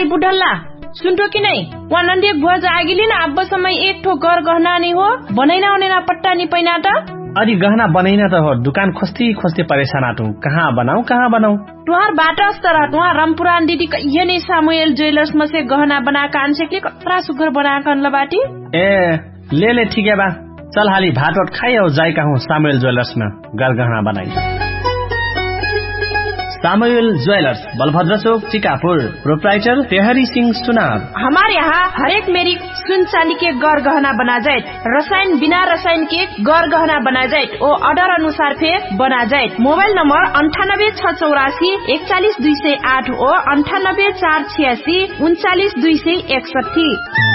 भाई बुढल्ला सुनतो कि नहीं वनंदे गुआ जागिली ना अब समय एक ठो घर गहना नहीं हो बनैना होने ना पट्टा नहीं पैना त अरे गहना बनैना त हो दुकान खोस्ती खोस्ती परेशान आटू कहाँ बनाऊ तुहार बाटा अस्तर तुहार रामपुरान दीदी ये नहीं सामुएल ज्वेलर्स में से गहना बना कान से के कतरा सुगर बना कान लबाटी ए ले ठीक है बा चल हाली भात वट खाई और जाई कहूँ सामुएल ज्वेलर्स में गहना बनाई सामुएल ज्वेलर्स बलभद्र चौक चिकापुर प्रोप्राइटर तेहरी सिंह सुनार। हमारे यहाँ हर एक मेरी सुन चांदी के गौर गहना बना जाए रसायन बिना रसायन के गौर गहना बना जाए वो ऑर्डर अनुसार फिर बना जाए। मोबाइल नंबर 9864 41208 और 98 486 39261।